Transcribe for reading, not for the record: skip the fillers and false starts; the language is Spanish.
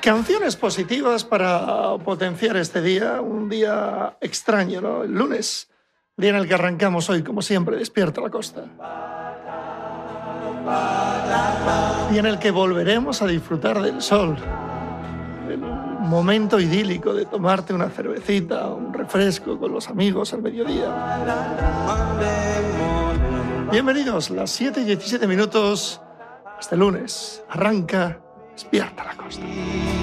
Canciones positivas para potenciar este día, un día extraño, ¿no? El lunes, día en el que arrancamos hoy, como siempre, Despierta la Costa. Y en el que volveremos a disfrutar del sol, del momento idílico de tomarte una cervecita, un refresco con los amigos al mediodía. Bienvenidos, las 7:17 minutos. Este lunes arranca Despierta la Costa.